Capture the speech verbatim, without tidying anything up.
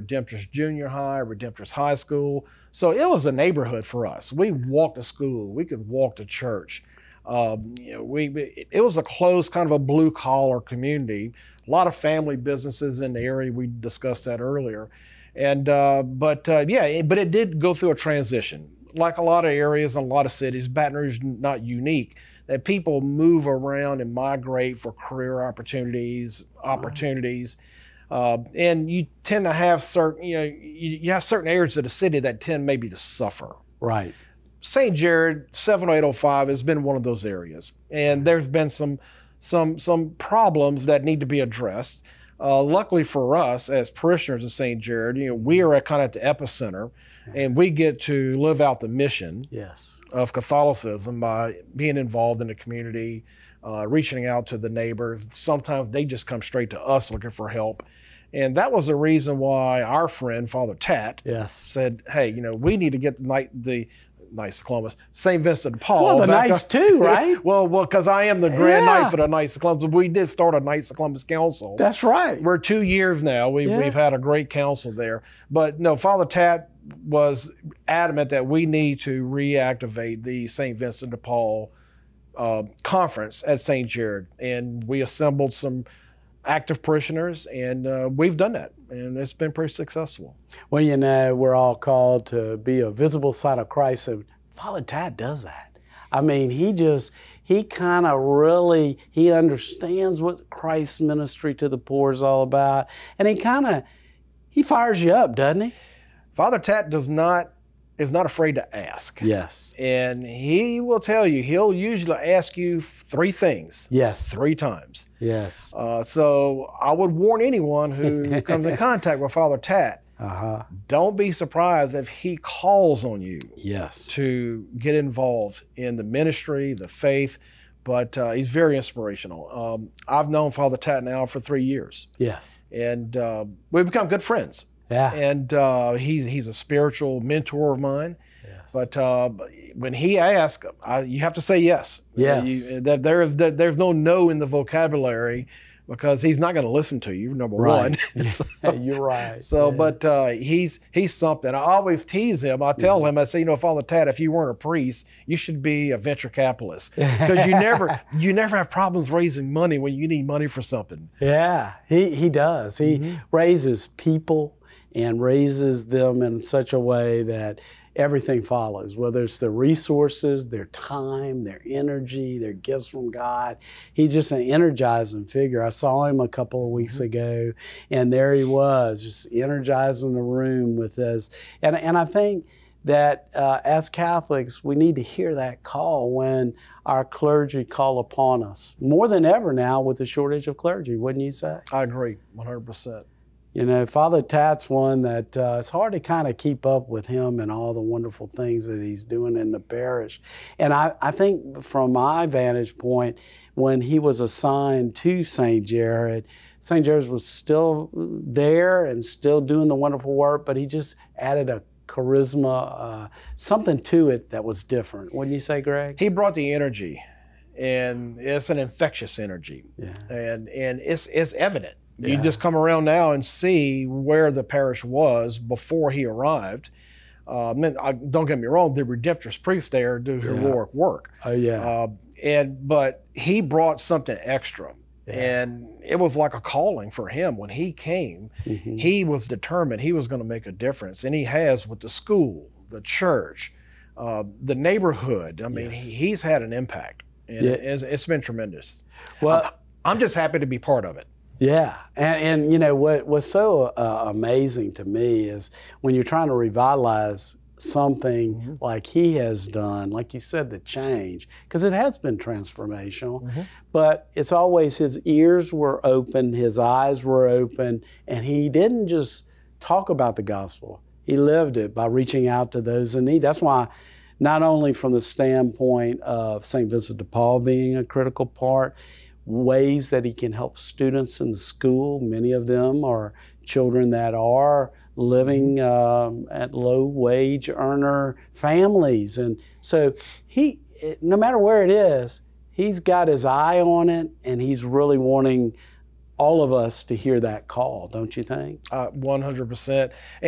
Redemptorist Junior High, Redemptorist High School. So it was a neighborhood for us. We walked to school. We could walk to church. Um, you know, we it was a close kind of a blue collar community. A lot of family businesses in the area. We discussed that earlier, and uh, but uh, yeah, but it did go through a transition. Like a lot of areas and a lot of cities, Baton Rouge is not unique. That people move around and migrate for career opportunities, opportunities, uh, and you tend to have certain you know you, you have certain areas of the city that tend maybe to suffer. Right. Saint Jared, seven oh eight oh five has been one of those areas, and there's been some some some problems that need to be addressed. Uh, luckily for us as parishioners of Saint Jared, you know, we are at kind of at the epicenter, and we get to live out the mission yes. of Catholicism by being involved in the community, uh, reaching out to the neighbors. Sometimes they just come straight to us looking for help. And that was the reason why our friend, Father Tat, yes. said, hey, you know, we need to get the night the Knights of Columbus, Saint Vincent de Paul. Well, the Knights too, right? well, well, because I am the Grand yeah. Knight for the Knights of Columbus. We did start a Knights of Columbus Council. That's right. We're two years now. We, yeah. We've had a great council there. But no, Father Tat was adamant that we need to reactivate the Saint Vincent de Paul uh, conference at Saint Jared. And we assembled some active parishioners, and uh, we've done that, and it's been pretty successful. Well, you know, we're all called to be a visible sign of Christ, and Father Tat does that. I mean, he just, he kind of really, he understands what Christ's ministry to the poor is all about, and he kind of, he fires you up, doesn't he? Father Tat does not, is not afraid to ask. Yes. And he will tell you, he'll usually ask you three things. Yes. Three times. Yes. Uh, so I would warn anyone who comes in contact with Father Tat, uh-huh. don't be surprised if he calls on you yes. to get involved in the ministry, the faith, but uh, he's very inspirational. Um, I've known Father Tat now for three years. Yes. And uh, we've become good friends. Yeah. And uh, he's he's a spiritual mentor of mine. Yes. But uh, when he asks, I, you have to say yes. Yes. You, that there is that there's no no in the vocabulary, because he's not going to listen to you. Number right. one. so, You're right. So, yeah. but uh, he's he's something. I always tease him. I tell mm-hmm. him, I say, you know, Father Tat, if you weren't a priest, you should be a venture capitalist, because you never you never have problems raising money when you need money for something. Yeah, he he does. He mm-hmm. raises people and raises them in such a way that everything follows, whether it's their resources, their time, their energy, their gifts from God. He's just an energizing figure. I saw him a couple of weeks mm-hmm. ago, and there he was, just energizing the room with us. And, and I think that uh, as Catholics, we need to hear that call when our clergy call upon us, more than ever now with the shortage of clergy, wouldn't you say? I agree, one hundred percent. You know, Father Tat's one that uh, it's hard to kind of keep up with him and all the wonderful things that he's doing in the parish. And I, I think from my vantage point, when he was assigned to Saint Jared, Saint Jared was still there and still doing the wonderful work, but he just added a charisma, uh, something to it that was different. Wouldn't you say, Greg? He brought the energy, and it's an infectious energy, yeah. and and it's it's evident. Yeah. You just come around now and see where the parish was before he arrived. Uh, I, don't get me wrong, the Redemptorist priests there do heroic yeah. work. Oh yeah. Uh, and but he brought something extra, yeah. and it was like a calling for him when he came. Mm-hmm. He was determined he was going to make a difference, and he has with the school, the church, uh, the neighborhood. I mean, yes. he, he's had an impact, and yeah. it's, it's been tremendous. Well, I'm, I'm just happy to be part of it. Yeah, and, and you know what what's so uh, amazing to me is when you're trying to revitalize something mm-hmm. like he has done, like you said, the change, because it has been transformational, mm-hmm. but it's always his ears were open, his eyes were open, and he didn't just talk about the gospel. He lived it by reaching out to those in need. That's why not only from the standpoint of Saint Vincent de Paul being a critical part, ways that he can help students in the school. Many of them are children that are living um, at low-wage earner families. And so he, no matter where it is, he's got his eye on it, and he's really wanting all of us to hear that call, don't you think? Uh, one hundred percent.